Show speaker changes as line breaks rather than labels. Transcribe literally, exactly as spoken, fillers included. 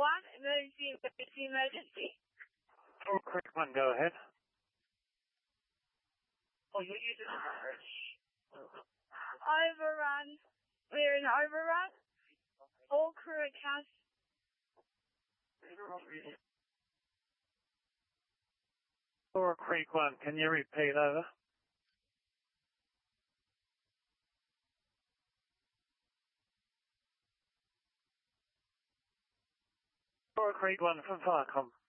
one, emergency, emergency, emergency.
Four Creek one, go ahead.
Oh, you're using overrun. We're in overrun. All crew accounts.
Four Creek one, can you repeat over? Four Creek one from Firecom.